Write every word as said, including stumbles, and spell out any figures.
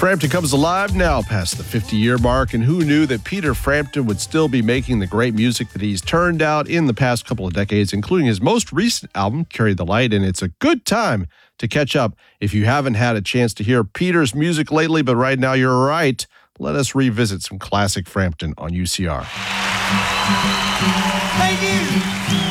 Frampton comes alive now past the fifty-year mark, and who knew that Peter Frampton would still be making the great music that he's turned out in the past couple of decades, including his most recent album, Carry the Light, and it's a good time to catch up if you haven't had a chance to hear Peter's music lately, but right now you're right. Let us revisit some classic Frampton on U C R. Thank you.